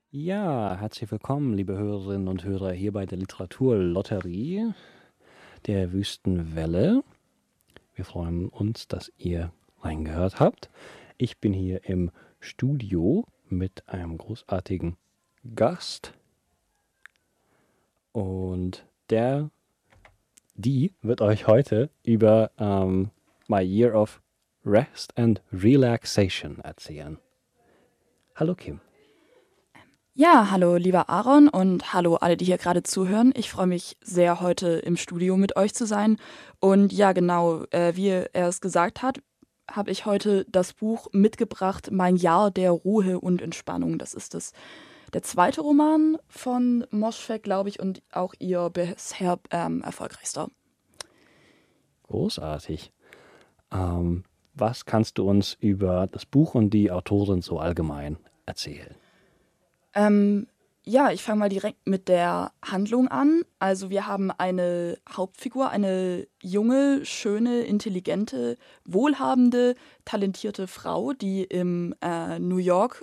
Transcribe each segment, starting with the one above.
Ja, herzlich willkommen, liebe Hörerinnen und Hörer, hier bei der Literaturlotterie der Wüstenwelle. Wir freuen uns, dass ihr reingehört habt. Ich bin hier im Studio mit einem großartigen Gast und die wird euch heute über My Year of Rest and Relaxation erzählen. Hallo Kim. Ja, hallo lieber Aaron und hallo alle, die hier gerade zuhören. Ich freue mich sehr, heute im Studio mit euch zu sein. Und ja, genau, wie er es gesagt hat, habe ich heute das Buch mitgebracht, Mein Jahr der Ruhe und Entspannung. Das ist der zweite Roman von Moschfegh, glaube ich, und auch ihr bisher erfolgreichster. Großartig. Was kannst du uns über das Buch und die Autorin so allgemein erzählen? Ähm, ja, ich fange mal direkt mit der Handlung an. Also wir haben eine Hauptfigur, eine junge, schöne, intelligente, wohlhabende, talentierte Frau, die im New York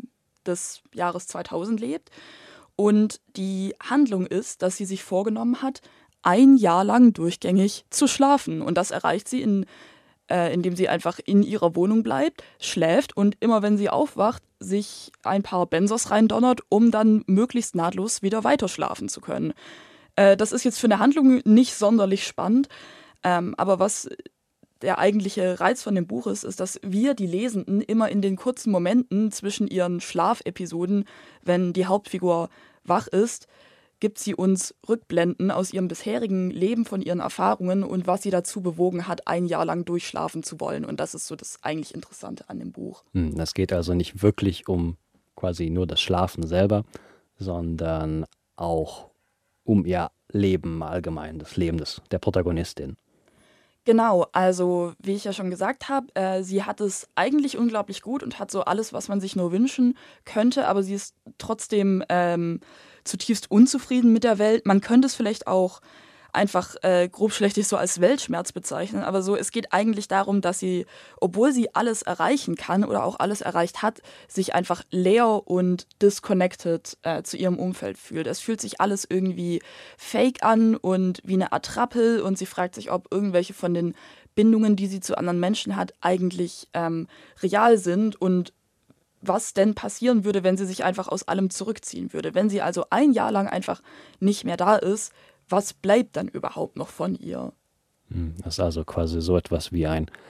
des Jahres 2000 lebt. Und die Handlung ist, dass sie sich vorgenommen hat, ein Jahr lang durchgängig zu schlafen. Und das erreicht sie indem sie einfach in ihrer Wohnung bleibt, schläft und immer wenn sie aufwacht, sich ein paar Benzos reindonnert, um dann möglichst nahtlos wieder weiter schlafen zu können. Das ist jetzt für eine Handlung nicht sonderlich spannend, aber was der eigentliche Reiz von dem Buch ist, dass wir, die Lesenden, immer in den kurzen Momenten zwischen ihren Schlafepisoden, wenn die Hauptfigur wach ist, gibt sie uns Rückblenden aus ihrem bisherigen Leben, von ihren Erfahrungen und was sie dazu bewogen hat, ein Jahr lang durchschlafen zu wollen. Und das ist so das eigentlich Interessante an dem Buch. Es geht also nicht wirklich um quasi nur das Schlafen selber, sondern auch um ihr Leben allgemein, das Leben der Protagonistin. Genau, also wie ich ja schon gesagt habe, sie hat es eigentlich unglaublich gut und hat so alles, was man sich nur wünschen könnte, aber sie ist trotzdem zutiefst unzufrieden mit der Welt. Man könnte es vielleicht auch einfach grobschlächtig so als Weltschmerz bezeichnen, aber so, es geht eigentlich darum, dass sie, obwohl sie alles erreichen kann oder auch alles erreicht hat, sich einfach leer und disconnected zu ihrem Umfeld fühlt. Es fühlt sich alles irgendwie fake an und wie eine Attrappe und sie fragt sich, ob irgendwelche von den Bindungen, die sie zu anderen Menschen hat, eigentlich real sind und was denn passieren würde, wenn sie sich einfach aus allem zurückziehen würde. Wenn sie also ein Jahr lang einfach nicht mehr da ist, was bleibt dann überhaupt noch von ihr? Das ist also quasi so etwas wie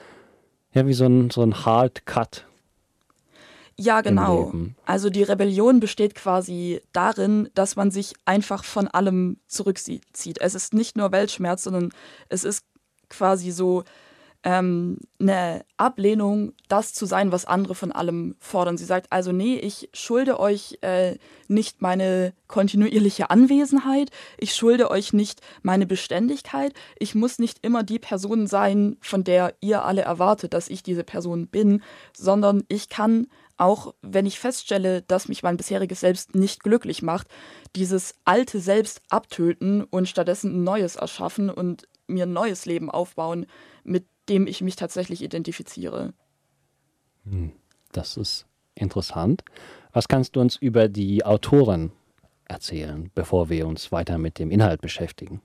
wie so ein Hard Cut Ja, im genau. Leben. Also die Rebellion besteht quasi darin, dass man sich einfach von allem zurückzieht. Es ist nicht nur Weltschmerz, sondern es ist quasi so eine Ablehnung, das zu sein, was andere von allem fordern. Sie sagt also, nee, ich schulde euch nicht meine kontinuierliche Anwesenheit, ich schulde euch nicht meine Beständigkeit, ich muss nicht immer die Person sein, von der ihr alle erwartet, dass ich diese Person bin, sondern ich kann, auch wenn ich feststelle, dass mich mein bisheriges Selbst nicht glücklich macht, dieses alte Selbst abtöten und stattdessen ein neues erschaffen und mir ein neues Leben aufbauen, mit dem ich mich tatsächlich identifiziere. Das ist interessant. Was kannst du uns über die Autorin erzählen, bevor wir uns weiter mit dem Inhalt beschäftigen?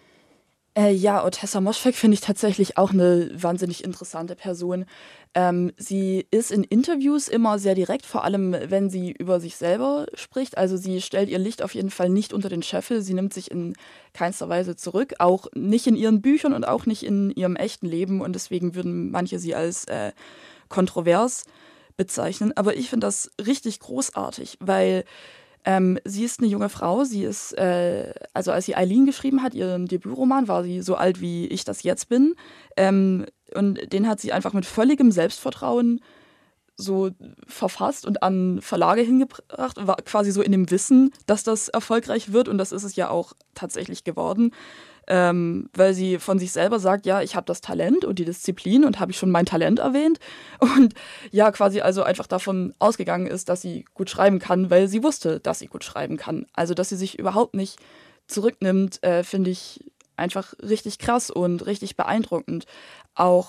Ja, Ottessa Moschfegh finde ich tatsächlich auch eine wahnsinnig interessante Person. Sie ist in Interviews immer sehr direkt, vor allem wenn sie über sich selber spricht. Also sie stellt ihr Licht auf jeden Fall nicht unter den Scheffel. Sie nimmt sich in keinster Weise zurück, auch nicht in ihren Büchern und auch nicht in ihrem echten Leben. Und deswegen würden manche sie als kontrovers bezeichnen. Aber ich finde das richtig großartig, weil sie ist eine junge Frau. Sie ist, also als sie Eileen geschrieben hat, ihren Debütroman, war sie so alt, wie ich das jetzt bin. Und den hat sie einfach mit völligem Selbstvertrauen so verfasst und an Verlage hingebracht, war quasi so in dem Wissen, dass das erfolgreich wird. Und das ist es ja auch tatsächlich geworden. Weil sie von sich selber sagt, ja, ich habe das Talent und die Disziplin und habe ich schon mein Talent erwähnt und ja, quasi also einfach davon ausgegangen ist, dass sie gut schreiben kann, weil sie wusste, dass sie gut schreiben kann. Also, dass sie sich überhaupt nicht zurücknimmt, finde ich einfach richtig krass und richtig beeindruckend. Auch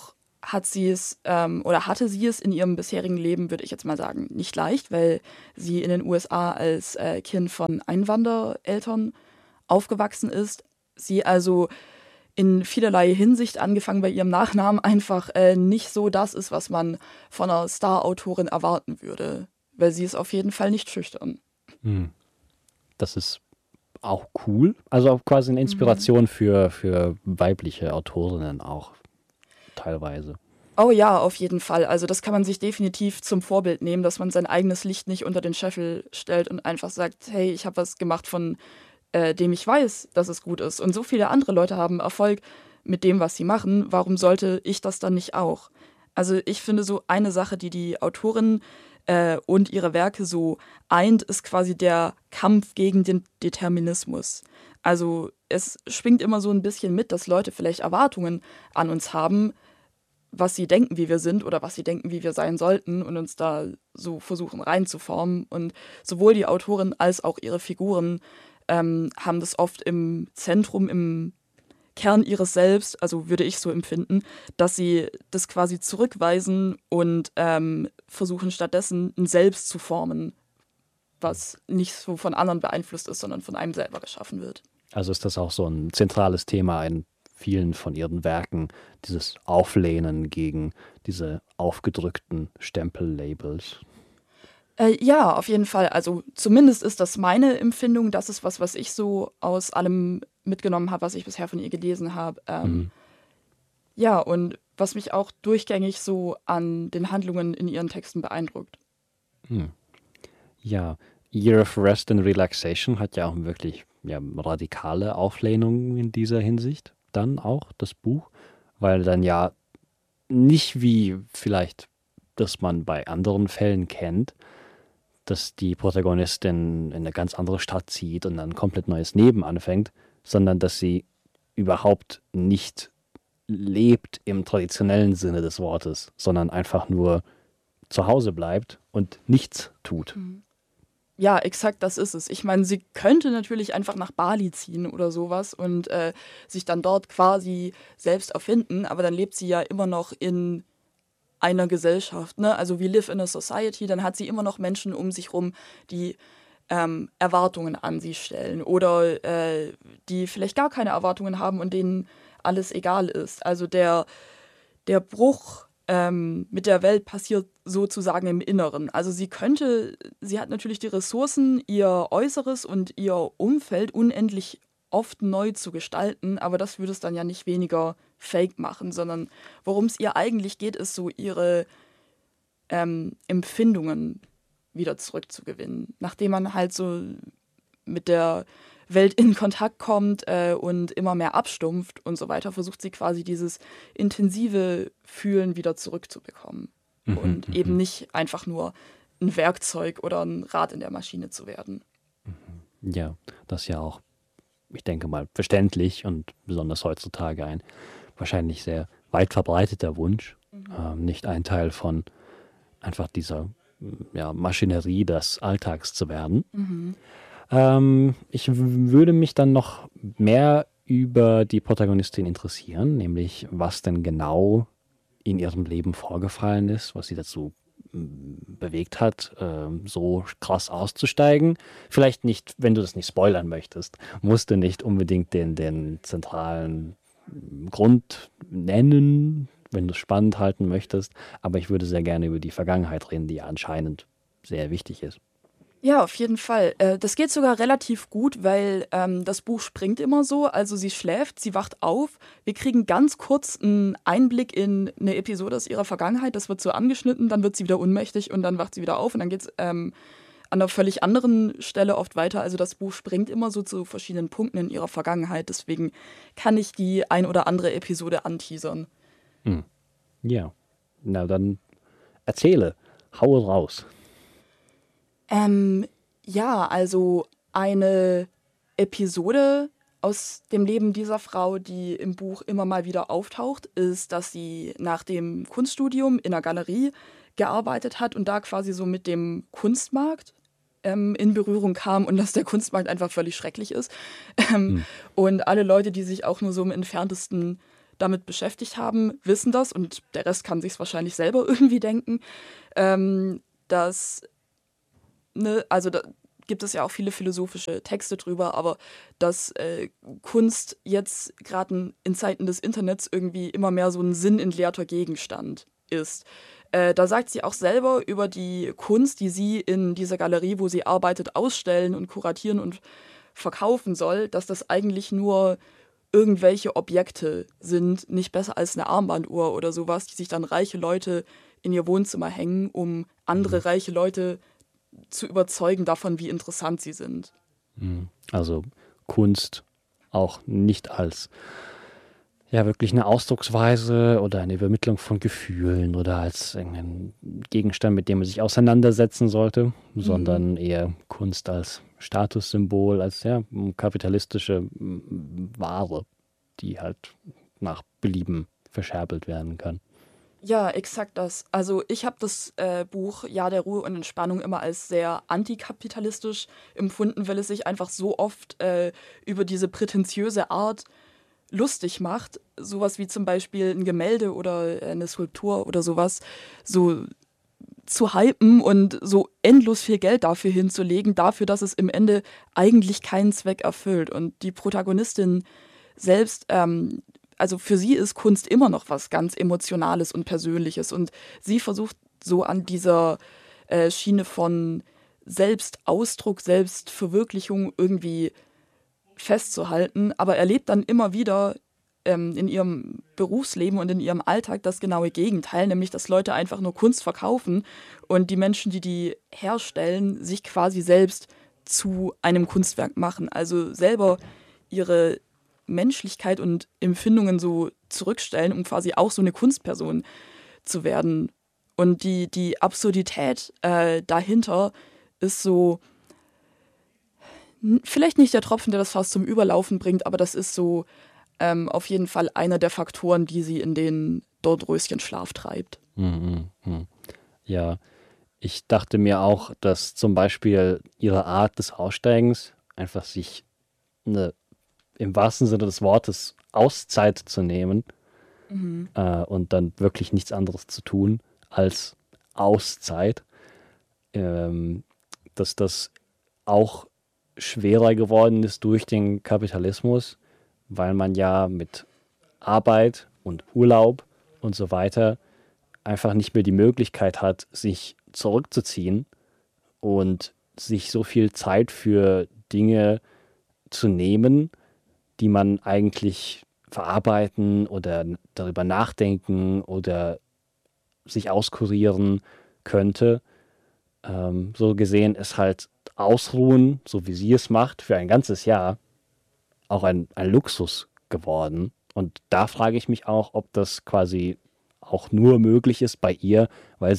hatte sie es in ihrem bisherigen Leben, würde ich jetzt mal sagen, nicht leicht, weil sie in den USA als Kind von Einwandereltern aufgewachsen ist. Sie also in vielerlei Hinsicht, angefangen bei ihrem Nachnamen, einfach nicht so das ist, was man von einer Star-Autorin erwarten würde. Weil sie ist auf jeden Fall nicht schüchtern. Das ist auch cool. Also auch quasi eine Inspiration für weibliche Autorinnen auch teilweise. Oh ja, auf jeden Fall. Also das kann man sich definitiv zum Vorbild nehmen, dass man sein eigenes Licht nicht unter den Scheffel stellt und einfach sagt, hey, ich habe was gemacht, von dem ich weiß, dass es gut ist. Und so viele andere Leute haben Erfolg mit dem, was sie machen. Warum sollte ich das dann nicht auch? Also ich finde, so eine Sache, die die Autorin und ihre Werke so eint, ist quasi der Kampf gegen den Determinismus. Also es schwingt immer so ein bisschen mit, dass Leute vielleicht Erwartungen an uns haben, was sie denken, wie wir sind oder was sie denken, wie wir sein sollten und uns da so versuchen reinzuformen. Und sowohl die Autorin als auch ihre Figuren haben das oft im Zentrum, im Kern ihres Selbst, also würde ich so empfinden, dass sie das quasi zurückweisen und versuchen stattdessen ein Selbst zu formen, was nicht so von anderen beeinflusst ist, sondern von einem selber geschaffen wird. Also ist das auch so ein zentrales Thema in vielen von ihren Werken, dieses Auflehnen gegen diese aufgedrückten Stempellabels. Ja, auf jeden Fall. Also zumindest ist das meine Empfindung. Das ist was ich so aus allem mitgenommen habe, was ich bisher von ihr gelesen habe. Ja, und was mich auch durchgängig so an den Handlungen in ihren Texten beeindruckt. Ja, Year of Rest and Relaxation hat ja auch wirklich radikale Auflehnungen in dieser Hinsicht. Dann auch das Buch, weil dann ja nicht wie vielleicht, dass man bei anderen Fällen kennt, dass die Protagonistin in eine ganz andere Stadt zieht und dann ein komplett neues Leben anfängt, sondern dass sie überhaupt nicht lebt im traditionellen Sinne des Wortes, sondern einfach nur zu Hause bleibt und nichts tut. Ja, exakt, das ist es. Ich meine, sie könnte natürlich einfach nach Bali ziehen oder sowas und sich dann dort quasi selbst erfinden, aber dann lebt sie ja immer noch in einer Gesellschaft, ne? Also we live in a society, dann hat sie immer noch Menschen um sich rum, die Erwartungen an sie stellen oder die vielleicht gar keine Erwartungen haben und denen alles egal ist. Also der Bruch mit der Welt passiert sozusagen im Inneren. Also sie hat natürlich die Ressourcen, ihr Äußeres und ihr Umfeld unendlich oft neu zu gestalten, aber das würde es dann ja nicht weniger fake machen, sondern worum es ihr eigentlich geht, ist so ihre Empfindungen wieder zurückzugewinnen. Nachdem man halt so mit der Welt in Kontakt kommt und immer mehr abstumpft und so weiter, versucht sie quasi dieses intensive Fühlen wieder zurückzubekommen und eben nicht einfach nur ein Werkzeug oder ein Rad in der Maschine zu werden. Ja, das ist ja auch, ich denke mal, verständlich und besonders heutzutage ein wahrscheinlich sehr weit verbreiteter Wunsch, nicht ein Teil von einfach dieser Maschinerie des Alltags zu werden. Ich würde mich dann noch mehr über die Protagonistin interessieren, nämlich was denn genau in ihrem Leben vorgefallen ist, was sie dazu bewegt hat, so krass auszusteigen. Vielleicht nicht, wenn du das nicht spoilern möchtest, musst du nicht unbedingt den zentralen Grund nennen, wenn du es spannend halten möchtest, aber ich würde sehr gerne über die Vergangenheit reden, die ja anscheinend sehr wichtig ist. Ja, auf jeden Fall. Das geht sogar relativ gut, weil das Buch springt immer so. Also sie schläft, sie wacht auf. Wir kriegen ganz kurz einen Einblick in eine Episode aus ihrer Vergangenheit. Das wird so angeschnitten, dann wird sie wieder ohnmächtig und dann wacht sie wieder auf und dann geht es an einer völlig anderen Stelle oft weiter. Also das Buch springt immer so zu verschiedenen Punkten in ihrer Vergangenheit. Deswegen kann ich die ein oder andere Episode anteasern. Ja, na dann erzähle, haue raus. Ja, also eine Episode aus dem Leben dieser Frau, die im Buch immer mal wieder auftaucht, ist, dass sie nach dem Kunststudium in einer Galerie gearbeitet hat und da quasi so mit dem Kunstmarkt in Berührung kam und dass der Kunstmarkt einfach völlig schrecklich ist. Und alle Leute, die sich auch nur so im Entferntesten damit beschäftigt haben, wissen das und der Rest kann sich es wahrscheinlich selber irgendwie denken, dass, ne, also da gibt es ja auch viele philosophische Texte drüber, aber dass Kunst jetzt gerade in Zeiten des Internets irgendwie immer mehr so ein sinnentleerter Gegenstand ist. Da sagt sie auch selber über die Kunst, die sie in dieser Galerie, wo sie arbeitet, ausstellen und kuratieren und verkaufen soll, dass das eigentlich nur irgendwelche Objekte sind, nicht besser als eine Armbanduhr oder sowas, die sich dann reiche Leute in ihr Wohnzimmer hängen, um andere reiche Leute zu überzeugen davon, wie interessant sie sind. Also Kunst auch nicht als ja wirklich eine Ausdrucksweise oder eine Übermittlung von Gefühlen oder als irgendein Gegenstand, mit dem man sich auseinandersetzen sollte, sondern eher Kunst als Statussymbol, als ja kapitalistische Ware, die halt nach Belieben verscherbelt werden kann. Ja, exakt das. Also ich habe das Buch Jahr der Ruhe und Entspannung immer als sehr antikapitalistisch empfunden, weil es sich einfach so oft über diese prätentiöse Art lustig macht. Sowas wie zum Beispiel ein Gemälde oder eine Skulptur oder sowas so zu hypen und so endlos viel Geld dafür hinzulegen, dafür, dass es im Ende eigentlich keinen Zweck erfüllt. Und die Protagonistin selbst, also für sie ist Kunst immer noch was ganz Emotionales und Persönliches. Und sie versucht so an dieser Schiene von Selbstausdruck, Selbstverwirklichung irgendwie festzuhalten, aber erlebt dann immer wieder in ihrem Berufsleben und in ihrem Alltag das genaue Gegenteil, nämlich dass Leute einfach nur Kunst verkaufen und die Menschen, die die herstellen, sich quasi selbst zu einem Kunstwerk machen, also selber ihre Menschlichkeit und Empfindungen so zurückstellen, um quasi auch so eine Kunstperson zu werden. Und die Absurdität dahinter ist so, vielleicht nicht der Tropfen, der das Fass zum Überlaufen bringt, aber das ist so auf jeden Fall einer der Faktoren, die sie in den Dornröschenschlaf treibt. Ja, ich dachte mir auch, dass zum Beispiel ihre Art des Aussteigens einfach sich im wahrsten Sinne des Wortes Auszeit zu nehmen und dann wirklich nichts anderes zu tun als Auszeit, dass das auch schwerer geworden ist durch den Kapitalismus, weil man ja mit Arbeit und Urlaub und so weiter einfach nicht mehr die Möglichkeit hat, sich zurückzuziehen und sich so viel Zeit für Dinge zu nehmen, die man eigentlich verarbeiten oder darüber nachdenken oder sich auskurieren könnte. So gesehen ist halt Ausruhen, so wie sie es macht, für ein ganzes Jahr auch ein Luxus geworden. Und da frage ich mich auch, ob das quasi auch nur möglich ist bei ihr, weil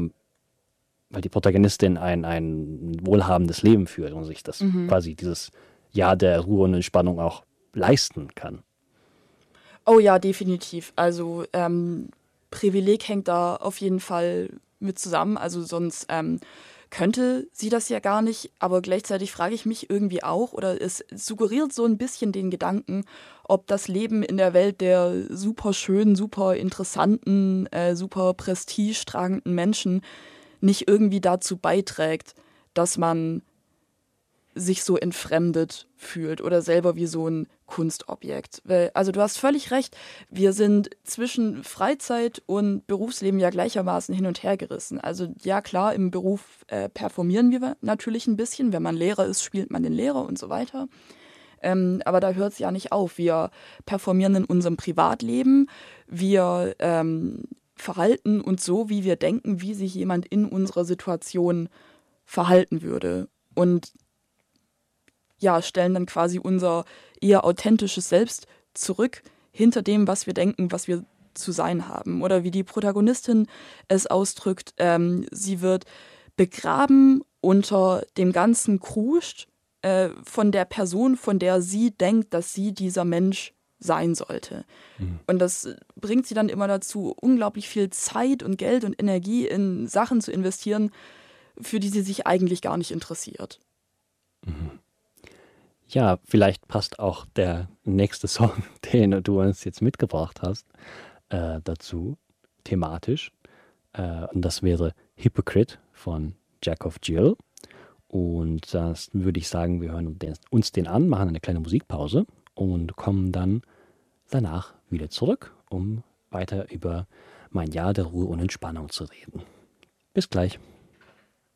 die Protagonistin ein wohlhabendes Leben führt und sich das quasi dieses Jahr der Ruhe und Entspannung auch leisten kann. Oh ja, definitiv. Also Privileg hängt da auf jeden Fall mit zusammen. Also sonst könnte sie das ja gar nicht. Aber gleichzeitig frage ich mich irgendwie auch, oder es suggeriert so ein bisschen den Gedanken, ob das Leben in der Welt der super schönen, super interessanten, super prestigetragenden Menschen nicht irgendwie dazu beiträgt, dass man sich so entfremdet fühlt oder selber wie so ein Kunstobjekt. Also du hast völlig recht, wir sind zwischen Freizeit und Berufsleben ja gleichermaßen hin und her gerissen. Also ja klar, im Beruf performieren wir natürlich ein bisschen. Wenn man Lehrer ist, spielt man den Lehrer und so weiter. Aber da hört es ja nicht auf. Wir performieren in unserem Privatleben, wir verhalten uns so, wie wir denken, wie sich jemand in unserer Situation verhalten würde. Und ja, stellen dann quasi unser eher authentisches Selbst zurück hinter dem, was wir denken, was wir zu sein haben. Oder wie die Protagonistin es ausdrückt, sie wird begraben unter dem ganzen Kruscht von der Person, von der sie denkt, dass sie dieser Mensch sein sollte. Und das bringt sie dann immer dazu, unglaublich viel Zeit und Geld und Energie in Sachen zu investieren, für die sie sich eigentlich gar nicht interessiert. Ja, vielleicht passt auch der nächste Song, den du uns jetzt mitgebracht hast, dazu, thematisch. Und das wäre Hypocrite von Jack of Jill. Und das würde ich sagen, wir hören uns den an, machen eine kleine Musikpause und kommen dann danach wieder zurück, um weiter über mein Jahr der Ruhe und Entspannung zu reden. Bis gleich.